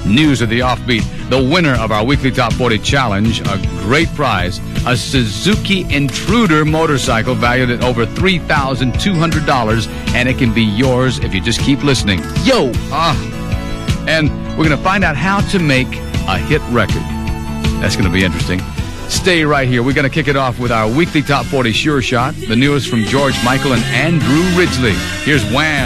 News of the Offbeat, the winner of our weekly Top 40 challenge, a great prize, a Suzuki Intruder motorcycle valued at over $3,200, and it can be yours if you just keep listening. Yo! And we're going to find out how to make a hit record. That's going to be interesting. Stay right here. We're going to kick it off with our weekly Top 40 Sure Shot, the newest from George Michael and Andrew Ridgeley. Here's Wham!